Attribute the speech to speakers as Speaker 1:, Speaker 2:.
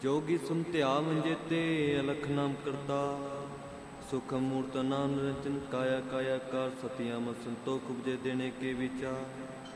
Speaker 1: जोगी सुन ध्यान मंजे ते अलख नाम करता। सुखम मूर्त नाम निरंजन काया काया कार सतियाम संतोख उपजे देने के विचार।